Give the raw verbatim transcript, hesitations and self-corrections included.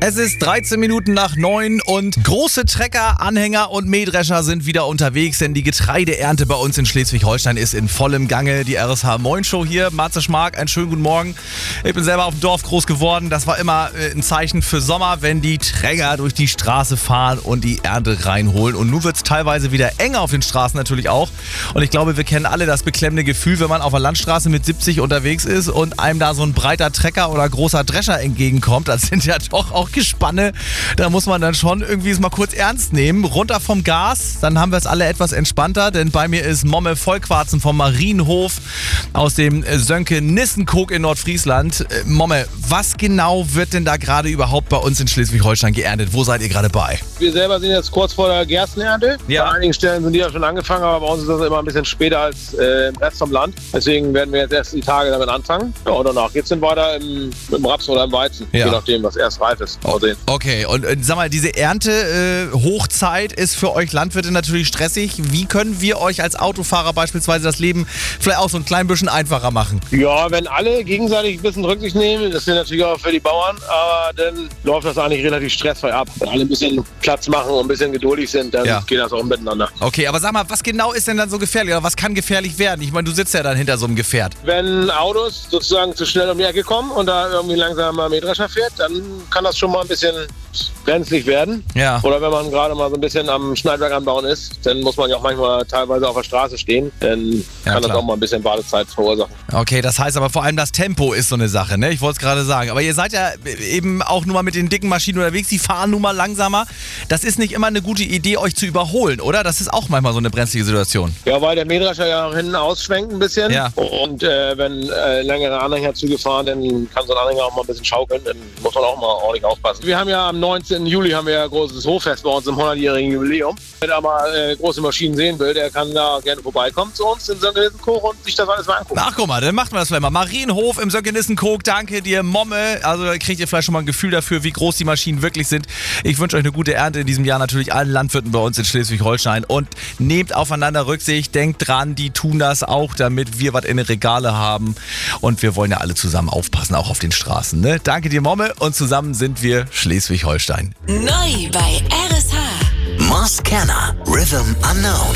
Es ist dreizehn Minuten nach neun und große Trecker, Anhänger und Mähdrescher sind wieder unterwegs, denn die Getreideernte bei uns in Schleswig-Holstein ist in vollem Gange. Die R S H Moin Show hier, Matze Schmark, einen schönen guten Morgen. Ich bin selber auf dem Dorf groß geworden. Das war immer ein Zeichen für Sommer, wenn die Trecker durch die Straße fahren und die Ernte reinholen. Und nun wird es teilweise wieder enger auf den Straßen natürlich auch. Und ich glaube, wir kennen alle das beklemmende Gefühl, wenn man auf der Landstraße mit siebzig unterwegs ist und einem da so ein breiter Trecker oder großer Drescher entgegenkommt. Das sind ja doch auch Gespanne. Da muss man dann schon irgendwie es mal kurz ernst nehmen. Runter vom Gas, dann haben wir es alle etwas entspannter, denn bei mir ist Momme Vollquarzen vom Marienhof aus dem Sönke-Nissenkog in Nordfriesland. Momme, was genau wird denn da gerade überhaupt bei uns in Schleswig-Holstein geerntet? Wo seid ihr gerade bei? Wir selber sind jetzt kurz vor der Gerstenernte. Ja. An einigen Stellen sind die ja schon angefangen, aber bei uns ist das immer ein bisschen später als äh, im Rest vom Land. Deswegen werden wir jetzt erst die Tage damit anfangen. Ja, und danach geht es dann weiter im, mit dem Raps oder im Weizen, Ja. je nachdem, was erst reif ist. Mal sehen. Okay, und äh, sag mal, diese Ernte-Hochzeit ist für euch Landwirte natürlich stressig. Wie können wir euch als Autofahrer beispielsweise das Leben vielleicht auch so ein klein bisschen einfacher machen? Ja, wenn alle gegenseitig ein bisschen Rücksicht nehmen, das ist natürlich auch für die Bauern, aber dann läuft das eigentlich relativ stressfrei ab. Wenn alle ein bisschen Platz machen und ein bisschen geduldig sind, dann Ja. geht das auch miteinander. Okay, aber sag mal, was genau ist denn dann so gefährlich oder was kann gefährlich werden? Ich meine, du sitzt ja dann hinter so einem Gefährt. Wenn Autos sozusagen zu schnell um die Ecke kommen und da irgendwie langsam mal Mähdrescher fährt, dann kann das schon mal ein bisschen brenzlig werden. Ja. Oder wenn man gerade mal so ein bisschen am Schneidwerk anbauen ist, dann muss man ja auch manchmal teilweise auf der Straße stehen. Dann Ja, kann das klar. auch mal ein bisschen Wartezeit verursachen. Okay, das heißt aber vor allem das Tempo ist so eine Sache, ne? Ich wollte es gerade sagen. Aber ihr seid ja eben auch nur mal mit den dicken Maschinen unterwegs, die fahren nun mal langsamer. Das ist nicht immer eine gute Idee, euch zu überholen, oder? Das ist auch manchmal so eine brenzlige Situation. Ja, weil der Mähdrescher ja auch hinten ausschwenkt ein bisschen. Ja. Und äh, wenn äh, längere Anhängerzüge fahren, dann kann so ein Anhänger auch mal ein bisschen schaukeln. Dann muss man auch mal ordentlich aufpassen. Wir haben ja am neunzehnten Juli haben wir ja ein großes Hoffest bei uns im hundertjährigen Jubiläum. Wer da mal äh, große Maschinen sehen will, der kann da gerne vorbeikommen zu uns in Sönke-Nissenkog und sich das alles mal angucken. Ach, guck mal, dann macht man das vielleicht mal. Marienhof im Sönke-Nissenkog, danke dir, Momme. Also da kriegt ihr vielleicht schon mal ein Gefühl dafür, wie groß die Maschinen wirklich sind. Ich wünsche euch eine gute Ernte in diesem Jahr, natürlich allen Landwirten bei uns in Schleswig-Holstein. Und nehmt aufeinander Rücksicht, denkt dran, die tun das auch, damit wir was in den Regale haben. Und wir wollen ja alle zusammen aufpassen, auch auf den Straßen. Ne? Danke dir, Momme. Und zusammen sind wir Schleswig-Holstein. Neu bei R S H. Moss Canner, Rhythm Unknown.